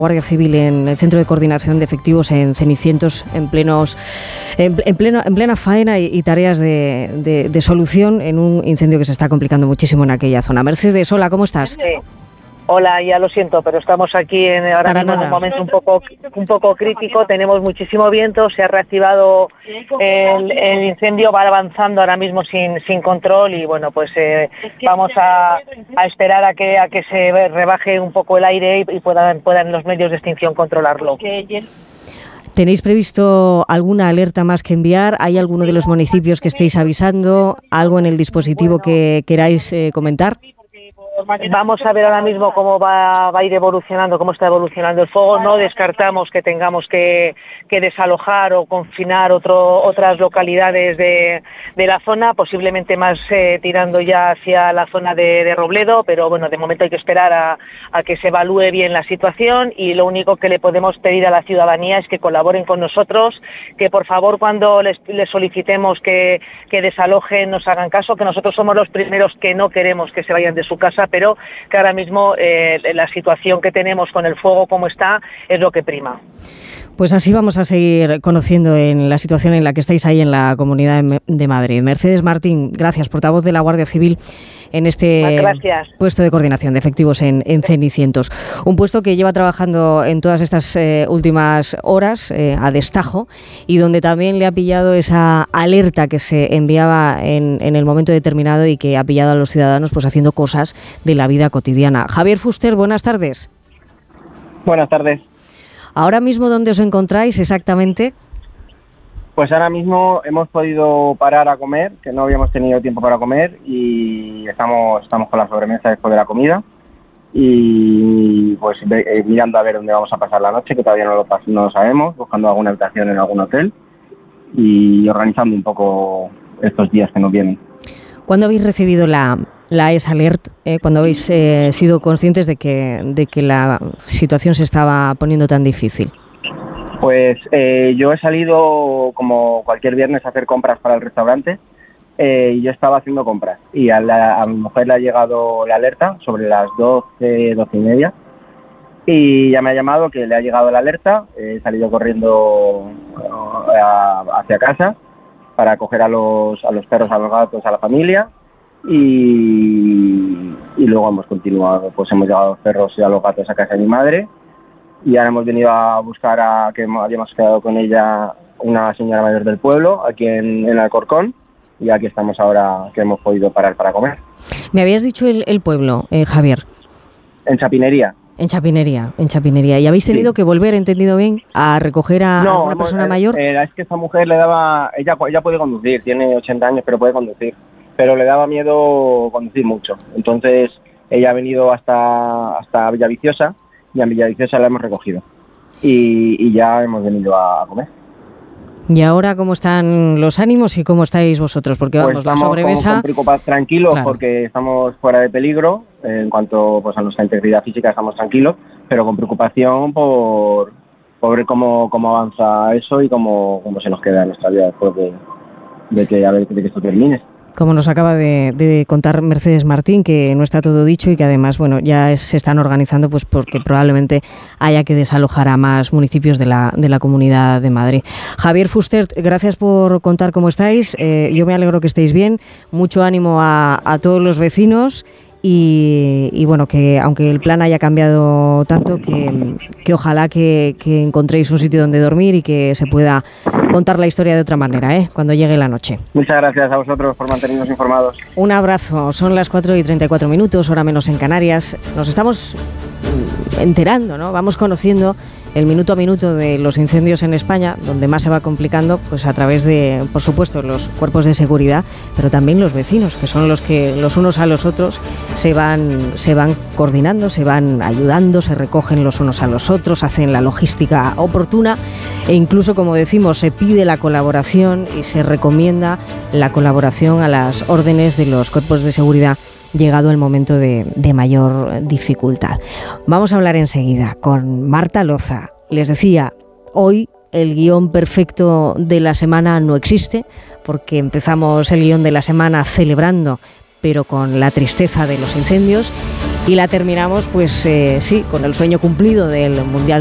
Guardia Civil en el Centro de Coordinación de Efectivos en Cenicientos, en plena faena y tareas de solución en un incendio que se está complicando muchísimo en aquella zona. Mercedes, hola, ¿cómo estás? Sí. Hola, ya lo siento, pero estamos aquí ahora mismo en un momento un poco crítico. Tenemos muchísimo viento, se ha reactivado el incendio, va avanzando ahora mismo sin control y bueno, pues vamos a esperar a que se rebaje un poco el aire y puedan los medios de extinción controlarlo. ¿Tenéis previsto alguna alerta más que enviar? ¿Hay alguno de los municipios que estéis avisando? ¿Algo en el dispositivo que queráis comentar? Vamos a ver ahora mismo cómo va a ir evolucionando, cómo está evolucionando el fuego. No descartamos que tengamos que desalojar o confinar otras localidades de la zona, posiblemente más tirando ya hacia la zona de Robledo, pero bueno, de momento hay que esperar a que se evalúe bien la situación y lo único que le podemos pedir a la ciudadanía es que colaboren con nosotros, que por favor cuando les solicitemos que desalojen nos hagan caso, que nosotros somos los primeros que no queremos que se vayan de su casa, pero que ahora mismo la situación que tenemos con el fuego como está es lo que prima. Pues así vamos a seguir conociendo en la situación en la que estáis ahí en la Comunidad de Madrid. Mercedes Martín, gracias, portavoz de la Guardia Civil en este puesto de coordinación de efectivos en Cenicientos. Un puesto que lleva trabajando en todas estas últimas horas a destajo y donde también le ha pillado esa alerta que se enviaba en el momento determinado y que ha pillado a los ciudadanos pues haciendo cosas de la vida cotidiana. Javier Fuster, buenas tardes. Buenas tardes. ¿Ahora mismo dónde os encontráis exactamente? Pues ahora mismo hemos podido parar a comer, que no habíamos tenido tiempo para comer y estamos con la sobremesa después de la comida y pues mirando a ver dónde vamos a pasar la noche, que todavía no lo sabemos, buscando alguna habitación en algún hotel y organizando un poco estos días que nos vienen. ¿Cuándo habéis recibido la ES Alert? ¿Cuándo habéis sido conscientes de que la situación se estaba poniendo tan difícil? Pues yo he salido como cualquier viernes a hacer compras para el restaurante y yo estaba haciendo compras y a mi mujer le ha llegado la alerta sobre las 12 y media y ya me ha llamado que le ha llegado la alerta. He salido corriendo hacia casa para coger a los perros, a los gatos, a la familia y luego hemos continuado, pues hemos llevado a los perros y a los gatos a casa de mi madre. Y ahora hemos venido a buscar que habíamos quedado con ella una señora mayor del pueblo, aquí en Alcorcón, y aquí estamos ahora que hemos podido parar para comer. Me habías dicho el pueblo, Javier. En Chapinería. En Chapinería. ¿Y habéis tenido que volver, entendido bien, a recoger a una persona mayor? Es que esta mujer ella puede conducir, tiene 80 años, pero puede conducir, pero le daba miedo conducir mucho. Entonces ella ha venido hasta Villaviciosa, y en Villaviciosa la hemos recogido y ya hemos venido a comer. ¿Y ahora cómo están los ánimos y cómo estáis vosotros? Porque vamos, pues la sobremesa... tranquilos, claro, porque estamos fuera de peligro en cuanto pues a nuestra integridad física, estamos tranquilos, pero con preocupación por ver cómo avanza eso y cómo se nos queda nuestra vida después de que esto termine. Como nos acaba de contar Mercedes Martín, que no está todo dicho y que además, bueno, ya se están organizando pues porque probablemente haya que desalojar a más municipios de la Comunidad de Madrid. Javier Fuster, gracias por contar cómo estáis. Yo me alegro que estéis bien. Mucho ánimo a todos los vecinos. Y bueno, que aunque el plan haya cambiado tanto, que ojalá que encontréis un sitio donde dormir y que se pueda contar la historia de otra manera, cuando llegue la noche. Muchas gracias a vosotros por mantenernos informados. Un abrazo. Son las 4:34, hora menos en Canarias. Nos estamos enterando, ¿no? Vamos conociendo el minuto a minuto de los incendios en España, donde más se va complicando, pues a través de, por supuesto, los cuerpos de seguridad, pero también los vecinos, que son los que los unos a los otros se van coordinando, se van ayudando, se recogen los unos a los otros, hacen la logística oportuna e incluso, como decimos, se pide la colaboración y se recomienda la colaboración a las órdenes de los cuerpos de seguridad llegado el momento de mayor dificultad. Vamos a hablar enseguida con Marta Loza. Les decía, hoy el guión perfecto de la semana no existe, porque empezamos el guión de la semana celebrando, pero con la tristeza de los incendios. Y la terminamos, pues sí, con el sueño cumplido del Mundial